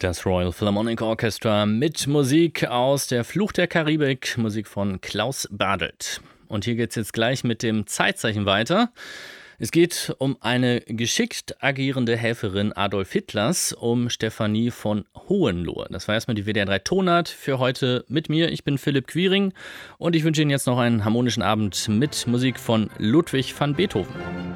Das Royal Philharmonic Orchestra mit Musik aus der Fluch der Karibik, Musik von Klaus Badelt. Und hier geht es jetzt gleich mit dem Zeitzeichen weiter. Es geht um eine geschickt agierende Helferin Adolf Hitlers, um Stefanie von Hohenlohe. Das war erstmal die WDR 3 Tonart für heute mit mir. Ich bin Philipp Quiring und ich wünsche Ihnen jetzt noch einen harmonischen Abend mit Musik von Ludwig van Beethoven.